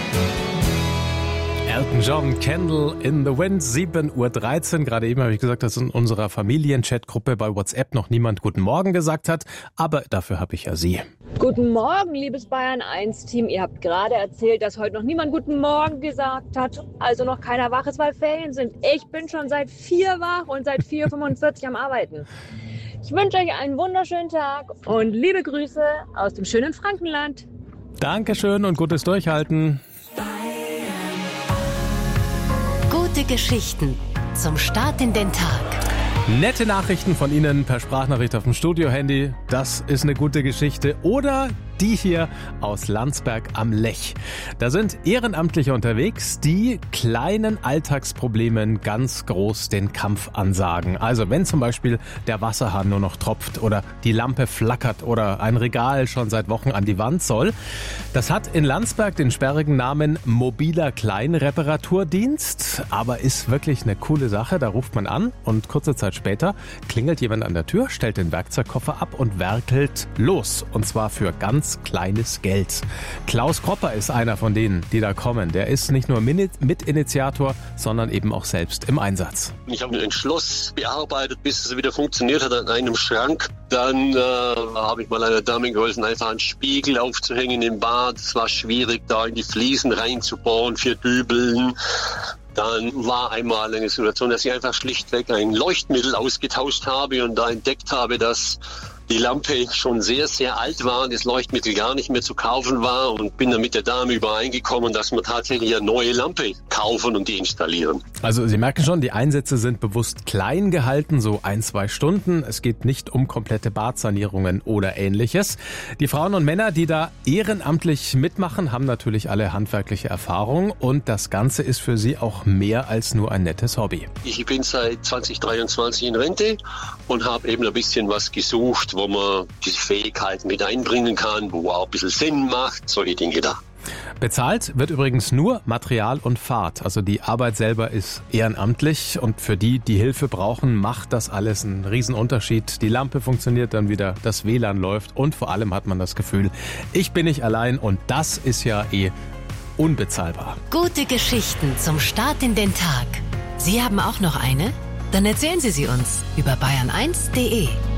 Elton John, Candle in the Wind, 7:13 Uhr. Gerade eben habe ich gesagt, dass in unserer Familienchat-Gruppe bei WhatsApp noch niemand Guten Morgen gesagt hat. Aber dafür habe ich ja Sie. Guten Morgen, liebes Bayern 1-Team. Ihr habt gerade erzählt, dass heute noch niemand Guten Morgen gesagt hat. Also noch keiner wach ist, weil Ferien sind. Ich bin schon seit 4 wach und seit 4:45 am Arbeiten. Ich wünsche euch einen wunderschönen Tag und liebe Grüße aus dem schönen Frankenland. Dankeschön und gutes Durchhalten. Gute Geschichten zum Start in den Tag. Nette Nachrichten von Ihnen per Sprachnachricht auf dem Studio-Handy. Das ist eine gute Geschichte. Oder die hier aus Landsberg am Lech. Da sind Ehrenamtliche unterwegs, die kleinen Alltagsproblemen ganz groß den Kampf ansagen. Also wenn zum Beispiel der Wasserhahn nur noch tropft oder die Lampe flackert oder ein Regal schon seit Wochen an die Wand soll. Das hat in Landsberg den sperrigen Namen Mobiler Kleinreparaturdienst, aber ist wirklich eine coole Sache. Da ruft man an und kurze Zeit später klingelt jemand an der Tür, stellt den Werkzeugkoffer ab und werkelt los. Und zwar für ganz kleines Geld. Klaus Kropper ist einer von denen, die da kommen. Der ist nicht nur Mitinitiator, sondern eben auch selbst im Einsatz. Ich habe ein Schloss bearbeitet, bis es wieder funktioniert hat an einem Schrank. Dann habe ich mal einer Dame geholfen, einfach einen Spiegel aufzuhängen im Bad. Es war schwierig, da in die Fliesen reinzubohren für Dübeln. Dann war einmal eine Situation, dass ich einfach schlichtweg ein Leuchtmittel ausgetauscht habe und da entdeckt habe, dass die Lampe schon sehr, sehr alt war und das Leuchtmittel gar nicht mehr zu kaufen war und bin dann mit der Dame übereingekommen, dass wir tatsächlich eine neue Lampe kaufen und die installieren. Also Sie merken schon, die Einsätze sind bewusst klein gehalten, so 1-2 Stunden. Es geht nicht um komplette Badsanierungen oder Ähnliches. Die Frauen und Männer, die da ehrenamtlich mitmachen, haben natürlich alle handwerkliche Erfahrung und das Ganze ist für sie auch mehr als nur ein nettes Hobby. Ich bin seit 2023 in Rente und habe eben ein bisschen was gesucht, wo man diese Fähigkeiten mit einbringen kann, wo auch ein bisschen Sinn macht, solche Dinge da. Bezahlt wird übrigens nur Material und Fahrt. Also die Arbeit selber ist ehrenamtlich und für die Hilfe brauchen, macht das alles einen Riesenunterschied. Die Lampe funktioniert dann wieder, das WLAN läuft und vor allem hat man das Gefühl, ich bin nicht allein und das ist ja unbezahlbar. Gute Geschichten zum Start in den Tag. Sie haben auch noch eine? Dann erzählen Sie sie uns über bayern1.de.